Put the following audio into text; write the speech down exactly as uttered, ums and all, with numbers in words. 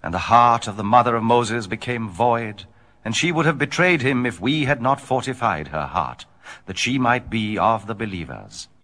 And the heart of the mother of Moses became void, and she would have betrayed him if we had not fortified her heart, that she might be of the believers.